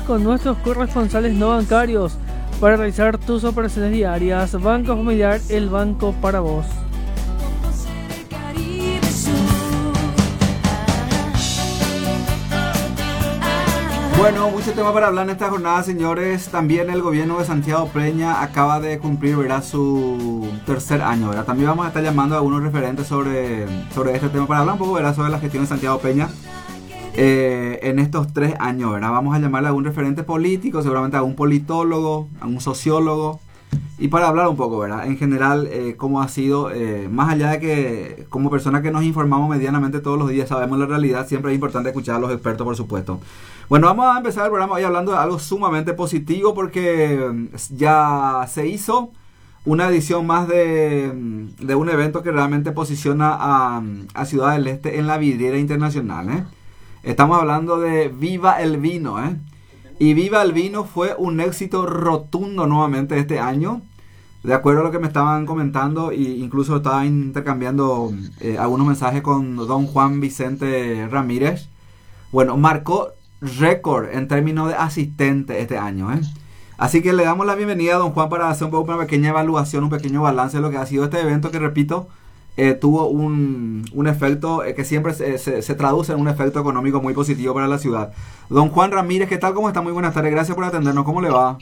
con nuestros corresponsales no bancarios para realizar tus operaciones diarias. Banco Familiar, el banco para vos. Bueno, mucho tema para hablar en esta jornada, señores. También el gobierno de Santiago Peña acaba de cumplir, ¿verdad?, su tercer año, ¿verdad? También vamos a estar llamando a algunos referentes sobre este tema para hablar un poco, ¿verdad?, sobre la gestión de Santiago Peña en estos 3 años, ¿verdad? Vamos a llamarle a algún referente político, seguramente a un politólogo, a un sociólogo, y para hablar un poco, ¿verdad?, en general, cómo ha sido, más allá de que como personas que nos informamos medianamente todos los días, sabemos la realidad, siempre es importante escuchar a los expertos, por supuesto. Bueno, vamos a empezar el programa hoy hablando de algo sumamente positivo, porque ya se hizo una edición más de un evento que realmente posiciona a Ciudad del Este en la vidriera internacional, ¿eh? Estamos hablando de Viva el Vino, ¿eh? Y Viva el Vino fue un éxito rotundo nuevamente este año. De acuerdo a lo que me estaban comentando, e incluso estaba intercambiando algunos mensajes con don Juan Vicente Ramírez. Bueno, marcó récord en términos de asistentes este año, ¿eh? Así que le damos la bienvenida a don Juan para hacer un poco una pequeña evaluación, un pequeño balance de lo que ha sido este evento, que repito, tuvo un efecto que siempre se traduce en un efecto económico muy positivo para la ciudad. Don Juan Ramírez, ¿qué tal? ¿Cómo está? Muy buenas tardes, gracias por atendernos, ¿cómo le va?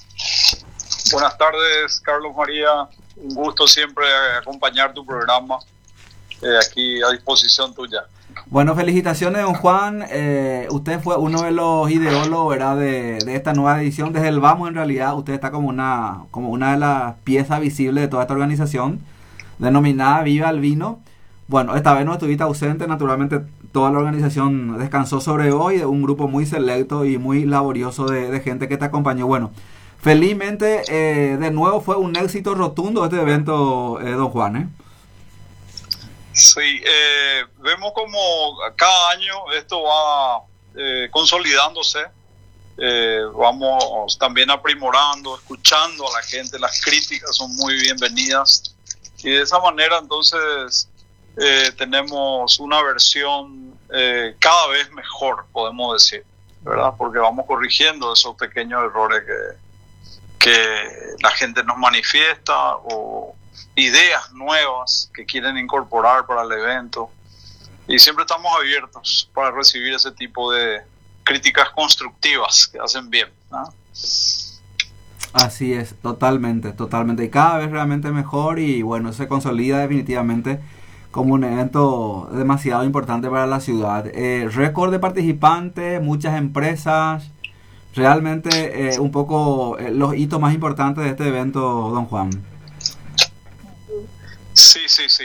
Buenas tardes, Carlos María, un gusto siempre acompañar tu programa, aquí a disposición tuya. Bueno, felicitaciones, don Juan. Usted fue uno de los ideólogos, ¿verdad?, de esta nueva edición. Desde el vamos, en realidad, usted está como una de las piezas visibles de toda esta organización, denominada Viva el Vino. Bueno, esta vez no estuviste ausente, naturalmente toda la organización descansó sobre hoy, un grupo muy selecto y muy laborioso de gente que te acompañó. Bueno, felizmente, de nuevo fue un éxito rotundo este evento, don Juan, ¿eh? Sí, vemos como cada año esto va consolidándose, vamos también aprimorando, escuchando a la gente, las críticas son muy bienvenidas y de esa manera entonces tenemos una versión cada vez mejor, podemos decir, ¿verdad? Porque vamos corrigiendo esos pequeños errores que la gente nos manifiesta o ideas nuevas que quieren incorporar para el evento, y siempre estamos abiertos para recibir ese tipo de críticas constructivas que hacen bien, ¿no? Así es, totalmente, y cada vez realmente mejor, y bueno, se consolida definitivamente como un evento demasiado importante para la ciudad. Récord de participantes, muchas empresas, realmente un poco los hitos más importantes de este evento, don Juan. Sí.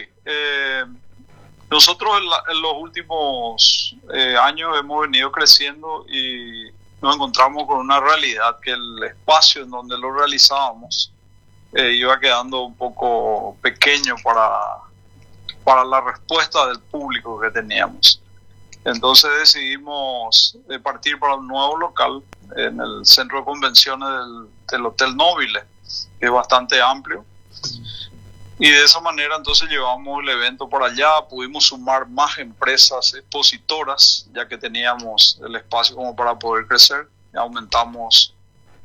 Nosotros en los últimos años hemos venido creciendo y nos encontramos con una realidad que el espacio en donde lo realizábamos iba quedando un poco pequeño para la respuesta del público que teníamos. Entonces decidimos partir para un nuevo local en el centro de convenciones del Hotel Nobile, que es bastante amplio. Y de esa manera entonces llevamos el evento por allá, pudimos sumar más empresas expositoras, ya que teníamos el espacio como para poder crecer. Aumentamos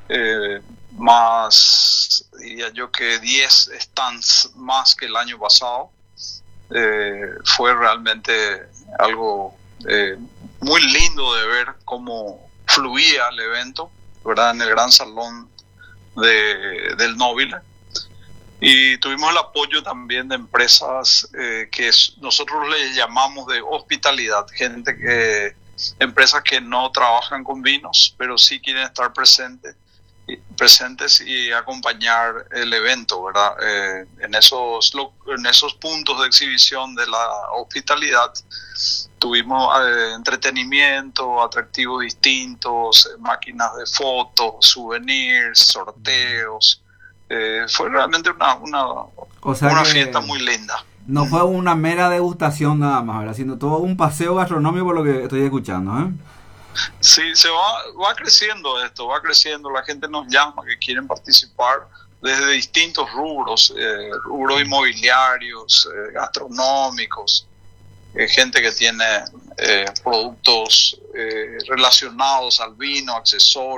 más, diría yo, que 10 stands más que el año pasado. Fue realmente algo muy lindo de ver cómo fluía el evento, ¿verdad?, en el gran salón del Nobile. Y tuvimos el apoyo también de empresas que nosotros le llamamos de hospitalidad, empresas que no trabajan con vinos, pero sí quieren estar presentes y acompañar el evento, ¿verdad? En esos puntos de exhibición de la hospitalidad tuvimos entretenimiento, atractivos distintos, máquinas de fotos, souvenirs, sorteos. Fue realmente una fiesta muy linda. No fue una mera degustación nada más, ¿verdad?, sino todo un paseo gastronómico, por lo que estoy escuchando, ¿eh? Sí, va creciendo esto, la gente nos llama que quieren participar desde distintos rubros, rubros inmobiliarios, gastronómicos, gente que tiene productos relacionados al vino, accesorios.